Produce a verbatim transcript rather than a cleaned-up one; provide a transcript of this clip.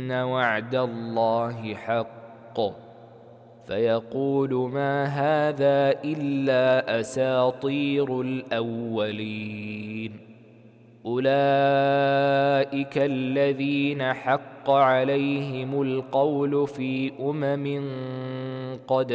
وعد الله حق فيقول ما هذا إلا أساطير الأولين أولئك الذين حق عليهم القول في أمم قد